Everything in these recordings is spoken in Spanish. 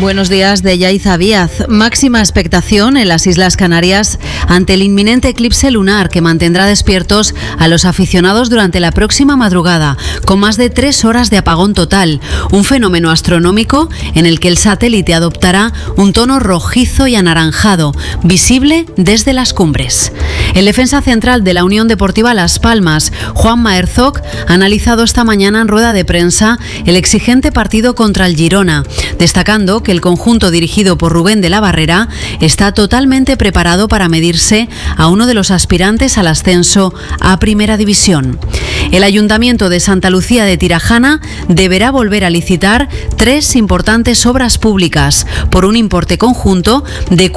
Buenos días de Yaiza Díaz. Máxima expectación en las Islas Canarias ante el inminente eclipse lunar que mantendrá despiertos a los aficionados durante la próxima madrugada, con más de 3 horas de apagón total. Un fenómeno astronómico en el que el satélite adoptará un tono rojizo y anaranjado, visible desde las cumbres. El defensa central de la Unión Deportiva Las Palmas, Juanma Herzog, ha analizado esta mañana en rueda de prensa el exigente partido contra el Girona, destacando que el conjunto dirigido por Rubén de la Barrera está totalmente preparado para medirse a uno de los aspirantes al ascenso a Primera División. El Ayuntamiento de Santa Lucía de Tirajana deberá volver a licitar 3 importantes obras públicas por un importe conjunto de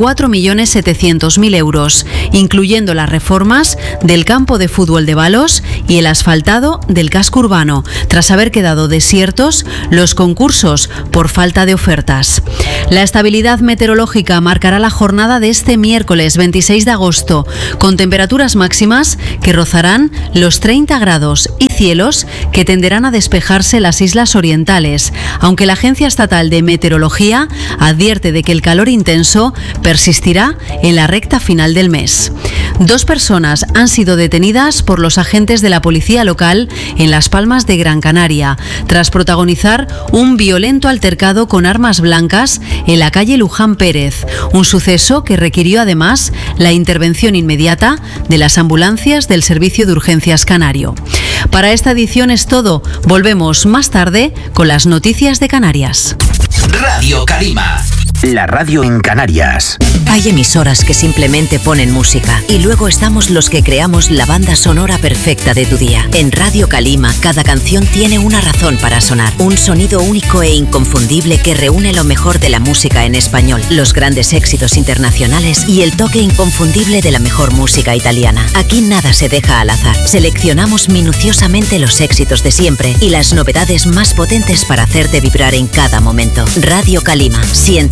4.700.000 euros, incluyendo las reformas del campo de fútbol de Balos y el asfaltado del casco urbano, tras haber quedado desiertos los concursos por falta de ofertas. La estabilidad meteorológica marcará la jornada de este miércoles 26 de agosto, con temperaturas máximas que rozarán los 30 grados y cielos que tenderán a despejarse en las islas orientales, aunque la Agencia Estatal de Meteorología advierte de que el calor intenso persistirá en la recta final del mes. 2 personas han sido detenidas por los agentes de la policía local en Las Palmas de Gran Canaria, tras protagonizar un violento altercado con armas blancas en la calle Luján Pérez, un suceso que requirió además la intervención inmediata de las ambulancias del Servicio de Urgencias Canario. Para esta edición es todo. Volvemos más tarde con las noticias de Canarias. Radio Calima, la radio en Canarias. Hay emisoras que simplemente ponen música y luego estamos los que creamos la banda sonora perfecta de tu día. En Radio Calima, cada canción tiene una razón para sonar. Un sonido único e inconfundible que reúne lo mejor de la música en español, los grandes éxitos internacionales y el toque inconfundible de la mejor música italiana. Aquí nada se deja al azar. Seleccionamos minuciosamente los éxitos de siempre y las novedades más potentes para hacerte vibrar en cada momento. Radio Calima, siente